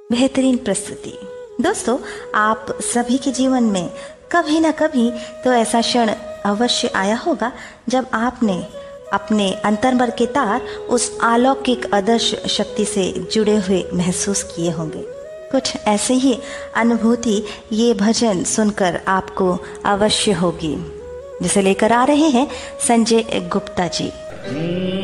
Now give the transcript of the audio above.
बेहतरीन प्रस्तुति। दोस्तों, आप सभी के जीवन में कभी ना कभी तो ऐसा क्षण अवश्य आया होगा जब आपने अपने अंतर्मन के तार उस अलौकिक अदृश्य शक्ति से जुड़े हुए महसूस किए होंगे। कुछ ऐसे ही अनुभूति ये भजन सुनकर आपको अवश्य होगी, जिसे लेकर आ रहे हैं संजय गुप्ता जी।